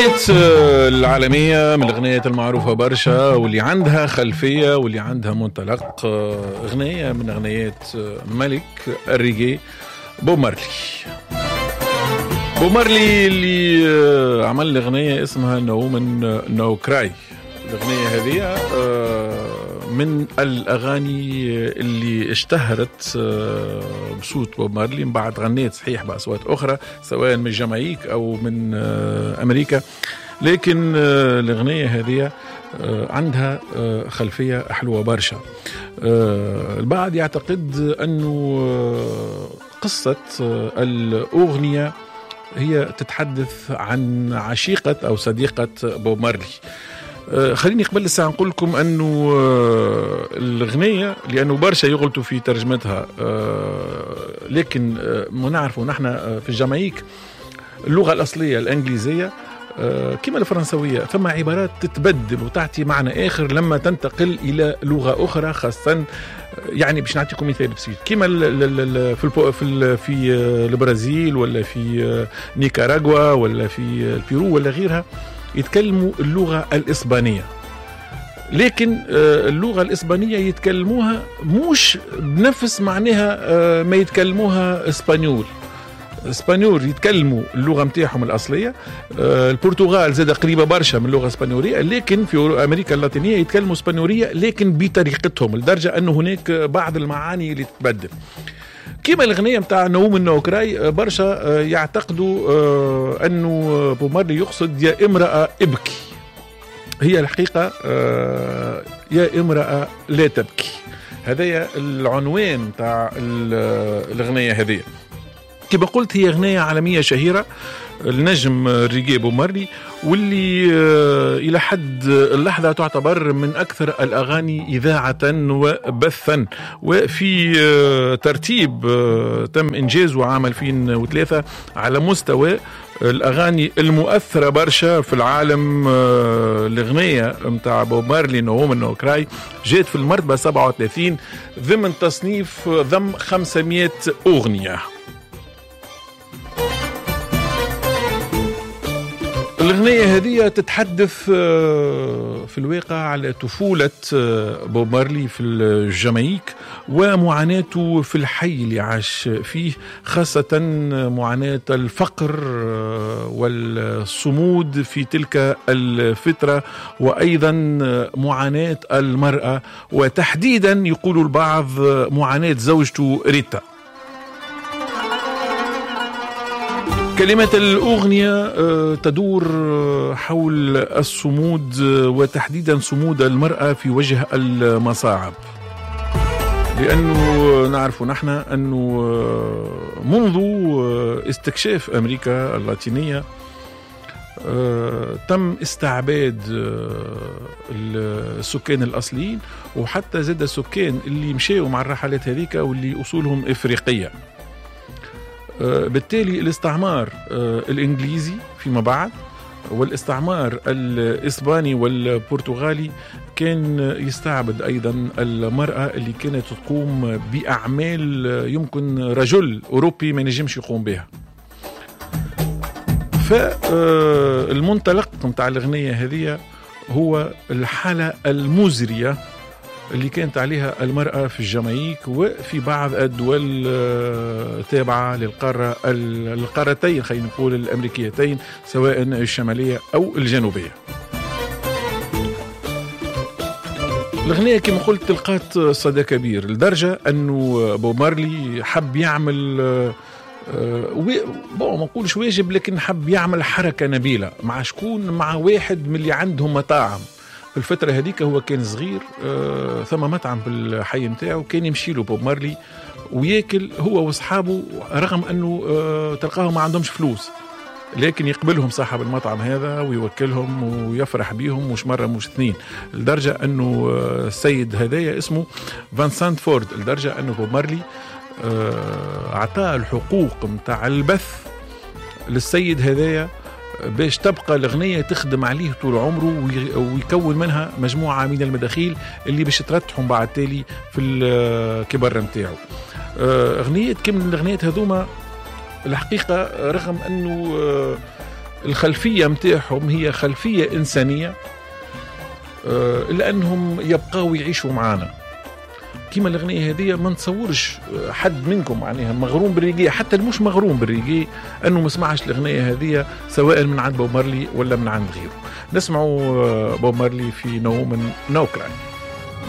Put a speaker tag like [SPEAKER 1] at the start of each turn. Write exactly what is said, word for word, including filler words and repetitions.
[SPEAKER 1] العالمية من الأغنيات المعروفة برشا واللي عندها خلفية واللي عندها منطلق. أغنية من أغنيات ملك الريجي بوب مارلي. بوب مارلي اللي عمل أغنية اسمها نو من نو كراي. الأغنية هذه من الأغاني اللي اشتهرت بصوت بوب مارلي، من بعد غنيت صحيح بأصوات أخرى سواء من جامايك أو من أمريكا، لكن الأغنية هذه عندها خلفية حلوة برشا. البعض يعتقد أنه قصة الأغنية هي تتحدث عن عشيقة أو صديقة بوب مارلي. خليني قبل الساعة نقول لكم أنه الأغنية لأنه برشا يغلطوا في ترجمتها، لكن ما نعرفوا نحن في الجامايك اللغة الأصلية الإنجليزية كما الفرنسوية ثم عبارات تتبدل وتعطي معنى آخر لما تنتقل إلى لغة أخرى، خاصة يعني باش نعطيكم مثال بسيط كما في في في البرازيل ولا في نيكاراغوا ولا في البيرو ولا غيرها يتكلموا اللغة الإسبانية، لكن اللغة الإسبانية يتكلموها مش بنفس معناها ما يتكلموها إسبانيول. إسبانيول يتكلموا اللغة متاعهم الأصلية، البرتغال زاد قريبة برشا من اللغة الإسبانيولية، لكن في أمريكا اللاتينية يتكلموا إسبانيولية لكن بطريقتهم، لدرجة أنه هناك بعض المعاني اللي تتبدل. كما الأغنية متاع نو من نو كراي برشا يعتقدوا أنه بوب مارلي يقصد يا امرأة ابكي، هي الحقيقة يا امرأة لا تبكي. هذا العنوان متاع الأغنية هذه. كما قلت هي أغنية عالمية شهيرة النجم الريجي بوب مارلي، واللي إلى حد اللحظة تعتبر من أكثر الأغاني إذاعة وبثا، وفي ترتيب تم إنجازه عام ألفين وثلاثة على مستوى الأغاني المؤثرة برشا في العالم. الأغنية متاع بوب مارلي نو من نو كراي جات في المرتبة سبعة وثلاثين ضمن تصنيف ضم خمسمائة أغنية. الأغنية هذه تتحدث في الواقع على طفولة بوب مارلي في الجامايك ومعاناته في الحي اللي عاش فيه، خاصة معاناة الفقر والصمود في تلك الفترة، وأيضا معاناة المرأة، وتحديدا يقول البعض معاناة زوجته ريتا. كلمات الأغنية تدور حول الصمود، وتحديدا صمود المرأة في وجه المصاعب، لأنه نعرف نحن أنه منذ استكشاف أمريكا اللاتينية تم استعباد السكان الأصليين، وحتى زاد السكان اللي مشاوا مع الرحلات هذيك واللي أصولهم إفريقية. بالتالي الاستعمار الإنجليزي فيما بعد والاستعمار الإسباني والبرتغالي كان يستعبد أيضا المرأة اللي كانت تقوم بأعمال يمكن رجل أوروبي ما ينجمش يقوم بها. فالمنطلق متاع الأغنية هذه هو الحالة المزرية اللي كانت عليها المرأة في الجامايك وفي بعض الدول تابعة للقارة القارتين خلينا نقول الأمريكيتين سواء الشمالية أو الجنوبية. الأغنية كما قلت تلقات صدى كبير لدرجة أنه بوب مارلي حب يعمل بو ما نقولش واجب، لكن حب يعمل حركة نبيلة مع شكون؟ مع واحد من اللي عندهم مطاعم في الفترة هذيك. هو كان صغير آه، ثم مطعم في الحي متاعه كان يمشي له بوب مارلي وياكل هو واصحابه، رغم انه آه، تلقاهم ما عندهمش فلوس، لكن يقبلهم صاحب المطعم هذا ويوكلهم ويفرح بيهم مش مرة مش اثنين، لدرجة انه آه، السيد هذايا اسمه فانسانت فورد، لدرجة انه بوب مارلي آه، اعطاه الحقوق متاع البث للسيد هذايا باش تبقى الأغنية تخدم عليه طول عمره ويكون منها مجموعة من المداخيل اللي باش ترتحهم بعد تالي في الكبر متاعه. أغنية كم من الأغنيات هذوما الحقيقة رغم أنه الخلفية متاعهم هي خلفية إنسانية، إلا أنهم يبقوا يعيشوا معنا. كيما الأغنية هذه ما نتصورش حد منكم معناها مغروم بالريغي، حتى المش مغروم بالريغي، أنه ما سمعش الأغنية هذه سواء من عند بوب مارلي ولا من عند غيره. نسمعوا بوب مارلي في نو من نو كراي.